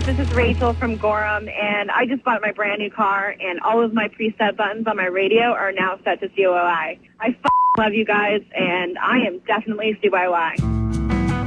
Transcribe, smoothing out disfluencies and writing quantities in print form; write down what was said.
This is Rachel from Gorham, and I just bought my brand new car, and all of my preset buttons on my radio are now set to COI. I love you guys, and I am definitely CYY.